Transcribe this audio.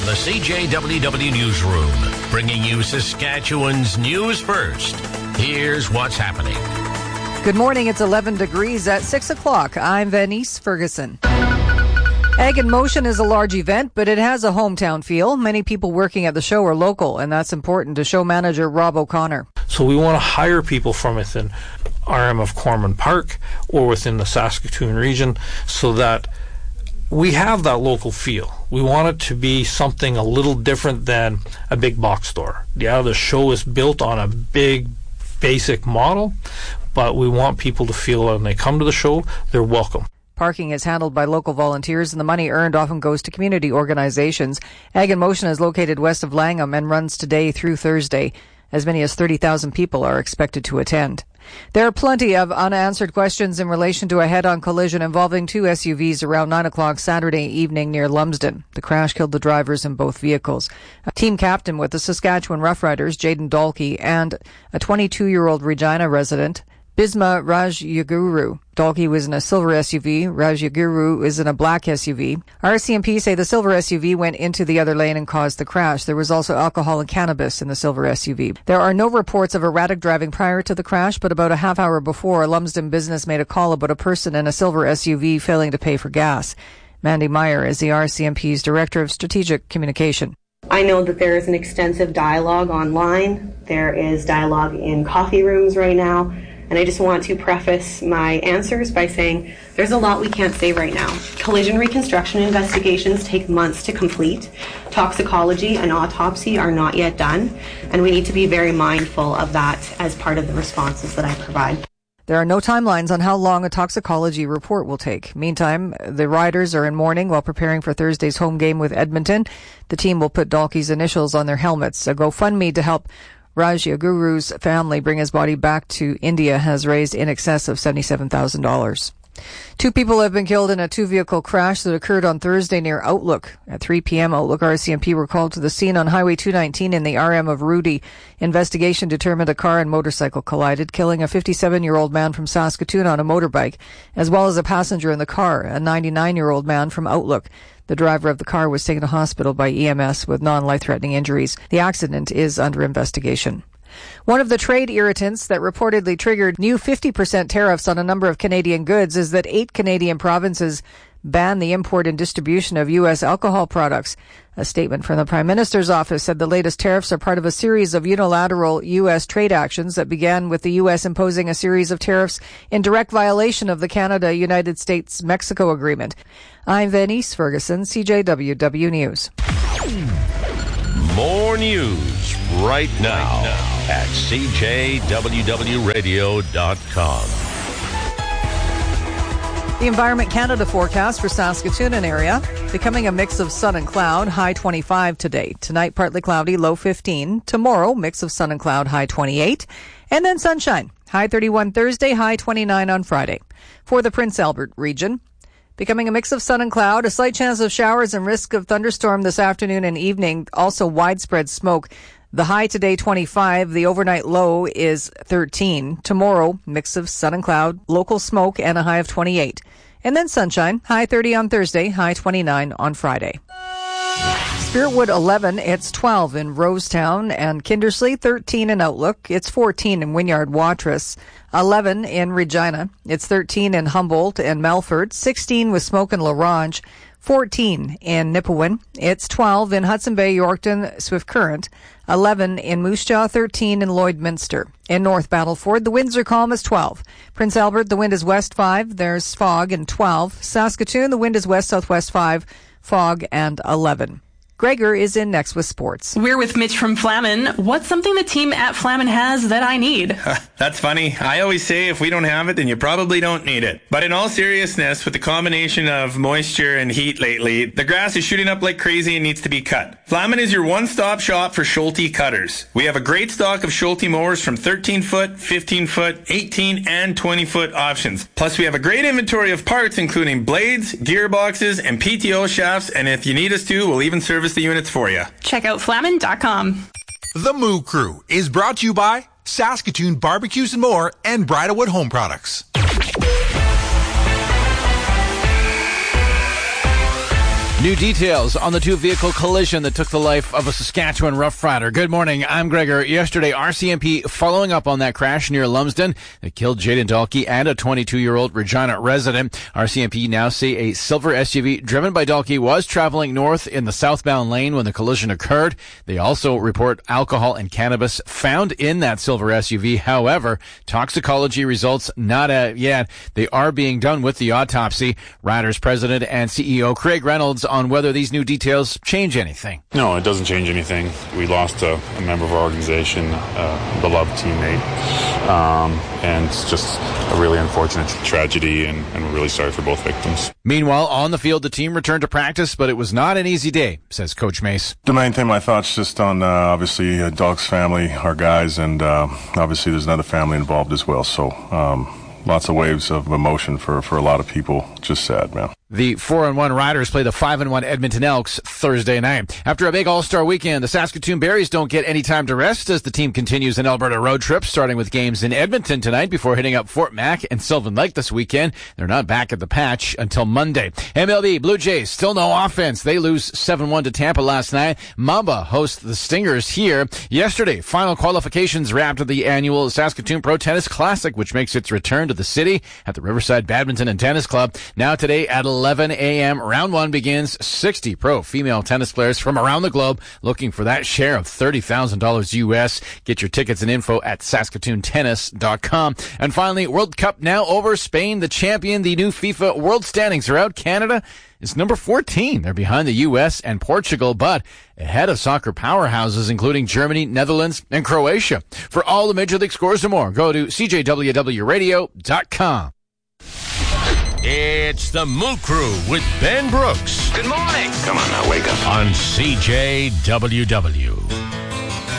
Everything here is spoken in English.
the CJWW Newsroom, bringing you Saskatchewan's news first. Here's what's happening. Good morning. It's 11 degrees at 6 o'clock. I'm Venice Ferguson. Ag in Motion is a large event, but it has a hometown feel. Many people working at the show are local, and that's important to show manager Rob O'Connor. So we want to hire people from within RM of Corman Park or within the Saskatoon region so that we have that local feel. We want it to be something a little different than a big box store. Yeah, the show is built on a big, basic model, but we want people to feel when they come to the show, they're welcome. Parking is handled by local volunteers, and the money earned often goes to community organizations. Ag in Motion is located west of Langham and runs today through Thursday. As many as 30,000 people are expected to attend. There are plenty of unanswered questions in relation to a head-on collision involving two SUVs around 9 o'clock Saturday evening near Lumsden. The crash killed the drivers in both vehicles. A team captain with the Saskatchewan Roughriders, Jaden Dalkey, and a 22-year-old Regina resident, Bisma Rajyaguru. Dalkey was in a silver SUV. Rajyaguru is in a black SUV. RCMP say the silver SUV went into the other lane and caused the crash. There was also alcohol and cannabis in the silver SUV. There are no reports of erratic driving prior to the crash, but about a half hour before, a Lumsden business made a call about a person in a silver SUV failing to pay for gas. Mandy Meyer is the RCMP's Director of Strategic Communication. I know that there is an extensive dialogue online. There is dialogue in coffee rooms right now. And I just want to preface my answers by saying there's a lot we can't say right now. Collision reconstruction investigations take months to complete. Toxicology and autopsy are not yet done, and we need to be very mindful of that as part of the responses that I provide. There are no timelines on how long a toxicology report will take. Meantime, the riders are in mourning while preparing for Thursday's home game with Edmonton. The team will put Dalkey's initials on their helmets. A GoFundMe to help Rajyaguru's family bring his body back to India has raised in excess of $77,000. 2 people have been killed in a 2-vehicle crash that occurred on Thursday near Outlook. At 3 p.m., Outlook RCMP were called to the scene on Highway 219 in the RM of Rudy. Investigation determined a car and motorcycle collided, killing a 57-year-old man from Saskatoon on a motorbike, as well as a passenger in the car, a 99-year-old man from Outlook. The driver of the car was taken to hospital by EMS with non-life-threatening injuries. The accident is under investigation. One of the trade irritants that reportedly triggered new 50% tariffs on a number of Canadian goods is that 8 Canadian provinces ban the import and distribution of U.S. alcohol products. A statement from the Prime Minister's office said the latest tariffs are part of a series of unilateral U.S. trade actions that began with the U.S. imposing a series of tariffs in direct violation of the Canada-United States-Mexico Agreement. I'm Venice Ferguson, CJWW News. More news right now at CJWWRadio.com. The Environment Canada forecast for Saskatoon and area, becoming a mix of sun and cloud, high 25 today. Tonight, partly cloudy, low 15. Tomorrow, mix of sun and cloud, high 28. And then sunshine, high 31 Thursday, high 29 on Friday. For the Prince Albert region, becoming a mix of sun and cloud, a slight chance of showers and risk of thunderstorm this afternoon and evening, also widespread smoke. The high today, 25. The overnight low is 13. Tomorrow, mix of sun and cloud, local smoke, and a high of 28. And then sunshine, high 30 on Thursday, high 29 on Friday. Spiritwood 11, it's 12 in Rosetown and Kindersley, 13 in Outlook. It's 14 in Wynyard Watrous, 11 in Regina. It's 13 in Humboldt and Melfort, 16 with Smoke and La Ronge, 14 in Nipawin. It's 12 in Hudson Bay, Yorkton, Swift Current, 11 in Moose Jaw, 13 in Lloydminster. In North Battleford, the winds are calm as 12. Prince Albert, the wind is west 5. There's fog and 12. Saskatoon, the wind is west-southwest 5. Fog and 11. Gregor is in next with sports. We're with Mitch from Flamin. What's something the team at Flamin has that I need? That's funny. I always say if we don't have it, then you probably don't need it. But in all seriousness, with the combination of moisture and heat lately, the grass is shooting up like crazy and needs to be cut. Flamin is your one-stop shop for Schulte cutters. We have a great stock of Schulte mowers from 13-foot, 15-foot, 18, and 20-foot options. Plus, we have a great inventory of parts, including blades, gearboxes, and PTO shafts, and if you need us to, we'll even service the units for you. Check out Flamin.com. The Moo Crew is brought to you by Saskatoon Barbecues and More and Bridalwood Home Products. New details on the two-vehicle collision that took the life of a Saskatchewan Rough Rider. Good morning, I'm Gregor. Yesterday, RCMP following up on that crash near Lumsden that killed Jaden Dalkey and a 22-year-old Regina resident. RCMP now say a silver SUV driven by Dalkey was traveling north in the southbound lane when the collision occurred. They also report alcohol and cannabis found in that silver SUV. However, toxicology results not yet. They are being done with the autopsy. Riders President and CEO Craig Reynolds on whether these new details change anything. No, it doesn't change anything. We lost a member of our organization, a beloved teammate, and it's just a really unfortunate tragedy, and we're really sorry for both victims. Meanwhile, on the field, the team returned to practice, but it was not an easy day, says Coach Mace. The main thing, my thoughts just on, obviously, Dalk's family, our guys, and obviously there's another family involved as well, so lots of waves of emotion for a lot of people. Just sad, man. The 4-1 Riders play the 5-1 Edmonton Elks Thursday night. After a big All-Star weekend, the Saskatoon Berries don't get any time to rest as the team continues an Alberta road trip, starting with games in Edmonton tonight before hitting up Fort Mac and Sylvan Lake this weekend. They're not back at the patch until Monday. MLB, Blue Jays, still no offense. They lose 7-1 to Tampa last night. Mamba hosts the Stingers here. Yesterday, final qualifications wrapped at the annual Saskatoon Pro Tennis Classic, which makes its return to the city at the Riverside Badminton and Tennis Club. Now today at 11 a.m., round one begins. 60 pro female tennis players from around the globe looking for that share of $30,000 U.S. Get your tickets and info at SaskatoonTennis.com. And finally, World Cup now over. Spain, the champion. The new FIFA World Standings are out. Canada is number 14. They're behind the U.S. and Portugal, but ahead of soccer powerhouses, including Germany, Netherlands, and Croatia. For all the Major League scores and more, go to CJWWRadio.com. It's the Moo Crew with Ben Brooks. Good morning. Come on now, wake up. On CJWW.